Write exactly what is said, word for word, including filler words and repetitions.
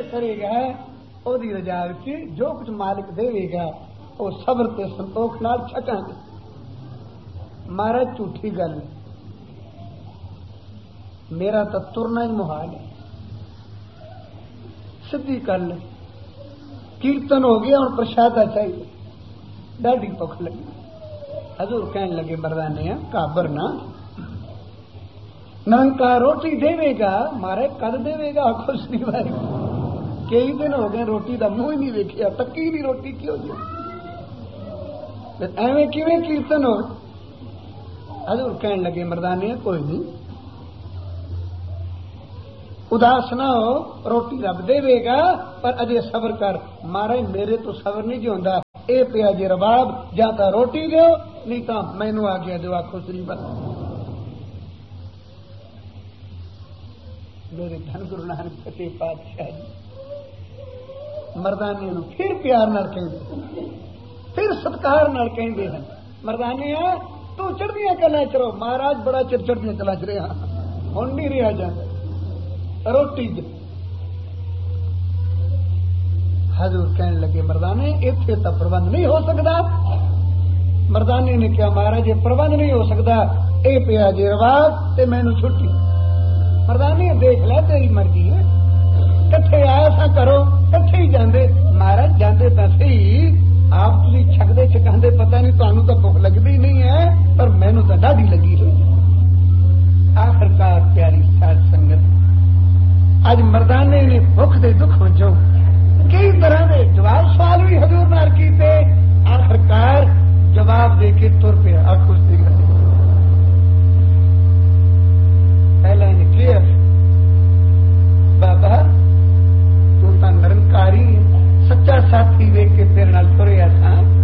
کرے گا وہ رجا جو کچھ مالک دے گا وہ صبر تے سنتوخ نال چھکاں گے. مارا جھوٹھی گل میرا تو ترنا ہی محال ہے. سدھی گل کیرتن ہو گیا اور پرشادہ چاہیے ڈاڈی بھوک لگی. حضور کہنے لگے مردانے کابر نہ ننکا روٹی دے گا مارے کد دے گا خوش نہیں بھائی. کئی دن ہو گئے روٹی دا منہ ہی نہیں ویکھیا تکی نہیں روٹی کیوں جی ایویں کیویں کیرتن ہو. حضور کہنے لگے مردانے کوئی نہیں اداس نہ ہو روٹی رب دے گا پر اجے صبر کر. مارے میرے تو صبر نہیں جو ہوندا اے پیا جی رباب جا تا روٹی دیو نہیں تا مینوں آ گیا جو آخو سری بس. میرے دھن گرو نانک سچے پاتشاہ جی مردانے نو پھر پیار نال کہندے پھر ستکار نال کہندے ہیں مردانے تو چڑھدیاں کلا چرو مہاراج بڑا چر چڑھدیاں کلا چ رہا ہن نہیں رہا جاندا روٹی دے. حضور کہنے لگے مردانے اتنے تو پربند نہیں ہو سکتا. مردانے نے کیا مہاراج یہ پربند نہیں ہو سکتا اے پیا جی رواج تے مینوں چھٹی. مردانے دیکھ لے تیری مرضی ہے کٹھے آیا سا کرو کٹھے ہی جاندے. مہاراج جاندے تو صحیح آپ تھی چھکتے چھکاندے پتہ نہیں تمہیں تو بھوک لگتی نہیں ہے پر مینوں تو ڈاڈی لگی ہوئی. آخرکار پیاری ساتھ سنگت اج مردانے نے بھوک دے دکھ وجوں کئی طرح کے جواب سوال بھی حضور نال کیتے آخرکار جواب دے کے تر پیا. آخو سی پہلا نے کیا بابا تو تا نرنکاری سچا ساتھی ویک کے تیرے نال تریا تھا